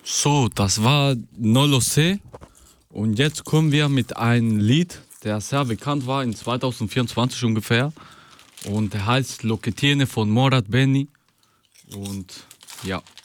So, das war No Lo Sé. Und jetzt kommen wir mit einem Lied, der sehr bekannt war in 2024 ungefähr. Und der heißt Lo que tiene von Morat Benny. Und ja.